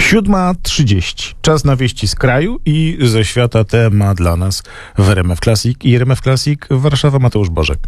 7:30. Czas na wieści z kraju i ze świata ma dla nas w RMF Classic i RMF Classic Warszawa, Mateusz Bożek.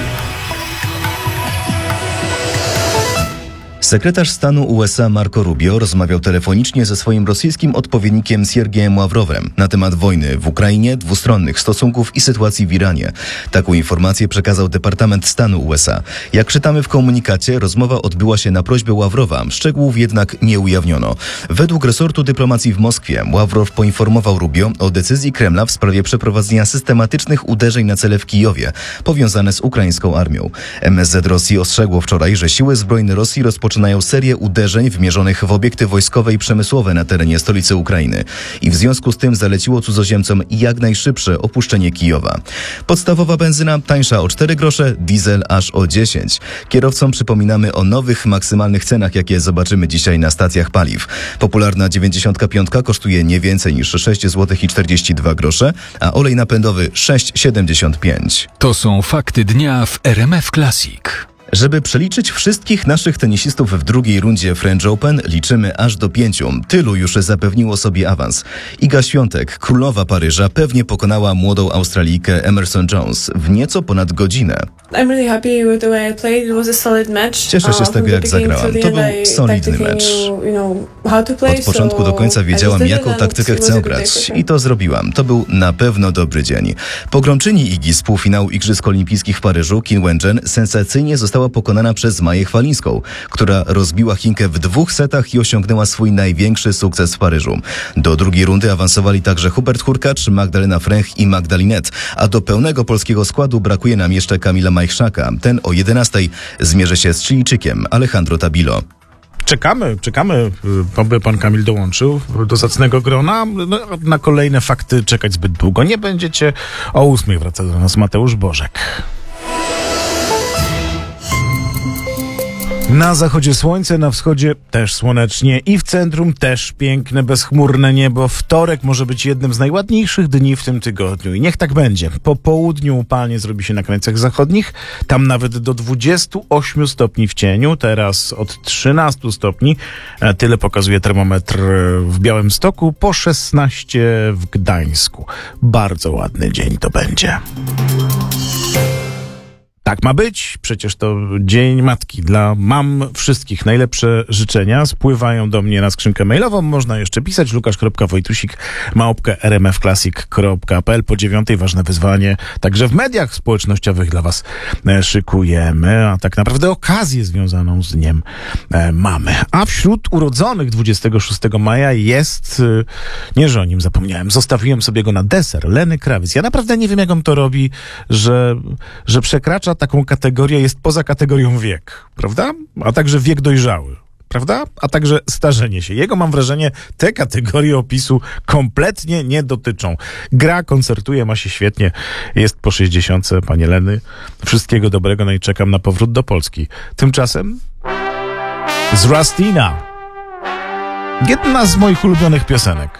Sekretarz stanu USA Marco Rubio rozmawiał telefonicznie ze swoim rosyjskim odpowiednikiem Siergiejem Ławrowem na temat wojny w Ukrainie, dwustronnych stosunków i sytuacji w Iranie. Taką informację przekazał Departament Stanu USA. Jak czytamy w komunikacie, rozmowa odbyła się na prośbę Ławrowa, szczegółów jednak nie ujawniono. Według resortu dyplomacji w Moskwie Ławrow poinformował Rubio o decyzji Kremla w sprawie przeprowadzenia systematycznych uderzeń na cele w Kijowie, powiązane z ukraińską armią. MSZ Rosji ostrzegło wczoraj, że siły zbrojne Rosji rozpoczynają serię uderzeń wymierzonych w obiekty wojskowe i przemysłowe na terenie stolicy Ukrainy i w związku z tym zaleciło cudzoziemcom jak najszybsze opuszczenie Kijowa. Podstawowa benzyna tańsza o 4 grosze, diesel aż o 10. Kierowcom przypominamy o nowych maksymalnych cenach, jakie zobaczymy dzisiaj na stacjach paliw. Popularna 95 kosztuje nie więcej niż 6,42 zł, a olej napędowy 6,75. To są fakty dnia w RMF Classic. Żeby przeliczyć wszystkich naszych tenisistów w drugiej rundzie French Open, liczymy aż do 5. Tylu już zapewniło sobie awans. Iga Świątek, królowa Paryża, pewnie pokonała młodą Australijkę Emerson Jones w nieco ponad godzinę. Cieszę się z tego, jak zagrałam. To był solidny mecz. Od początku do końca wiedziałam, jaką taktykę chcę grać. I to zrobiłam. To był na pewno dobry dzień. Pogromczyni Igi z półfinału Igrzysk Olimpijskich w Paryżu, Qin Wenchen, sensacyjnie została pokonana przez Maję Chwalińską, która rozbiła Chinkę w 2 setach i osiągnęła swój największy sukces w Paryżu. Do drugiej rundy awansowali także Hubert Hurkacz, Magdalena Fręch i Magdalinet, a do pełnego polskiego składu brakuje nam jeszcze Kamila Majchrzaka. Ten o 11:00 zmierzy się z Chilijczykiem Alejandro Tabilo. Czekamy, aby pan Kamil dołączył do zacnego grona. Na kolejne fakty czekać zbyt długo nie będziecie. O 8:00 wraca do nas Mateusz Bożek. Na zachodzie słońce, na wschodzie też słonecznie i w centrum też piękne, bezchmurne niebo. Wtorek może być jednym z najładniejszych dni w tym tygodniu i niech tak będzie. Po południu upalnie zrobi się na krańcach zachodnich, tam nawet do 28 stopni w cieniu, teraz od 13 stopni. Tyle pokazuje termometr w Białymstoku, po 16 w Gdańsku. Bardzo ładny dzień to będzie. Tak ma być, przecież to Dzień Matki. Dla mam wszystkich najlepsze życzenia spływają do mnie na skrzynkę mailową. Można jeszcze pisać lukasz.wojtusik@rmfclassic.pl. Po 9:00 ważne wyzwanie także w mediach społecznościowych dla was szykujemy, a tak naprawdę okazję związaną z Dniem Mamy. A wśród urodzonych 26 maja jest, nie że o nim zapomniałem, zostawiłem sobie go na deser, Lenny Kravitz. Ja naprawdę nie wiem, jak on to robi, że przekracza taką kategorię, jest poza kategorią wiek, prawda? A także wiek dojrzały, prawda? A także starzenie się. Jego, mam wrażenie, te kategorie opisu kompletnie nie dotyczą. Gra, koncertuje, ma się świetnie. Jest po 60, panie Lenny. Wszystkiego dobrego, no i czekam na powrót do Polski. Tymczasem z Rustina. Jedna z moich ulubionych piosenek.